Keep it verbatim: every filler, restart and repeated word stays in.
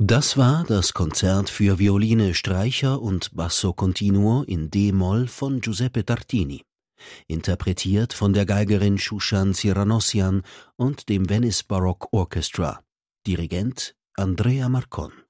Das war das Konzert für Violine, Streicher und Basso Continuo in D-Moll von Giuseppe Tartini, interpretiert von der Geigerin Shushan Cyranosian und dem Venice Baroque Orchestra. Dirigent Andrea Marcon.